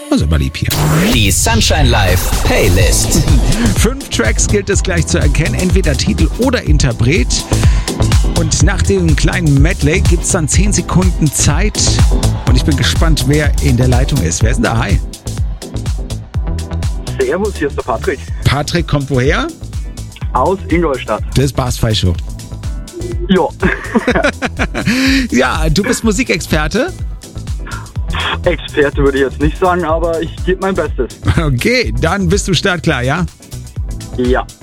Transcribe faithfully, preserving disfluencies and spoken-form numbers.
Also mal lieb hier. Die Sunshine Live Playlist. Fünf Tracks gilt es gleich zu erkennen, entweder Titel oder Interpret. Und nach dem kleinen Medley gibt es dann zehn Sekunden Zeit. Und ich bin gespannt, wer in der Leitung ist. Wer ist denn da? Hi. Servus, hier ist der Patrick. Patrick kommt woher? Aus Ingolstadt. Das ist Bassfrei Show. Ja. Ja, du bist Musikexperte? Experte würde ich jetzt nicht sagen, aber ich gebe mein Bestes. Okay, dann bist du startklar, ja? Ja.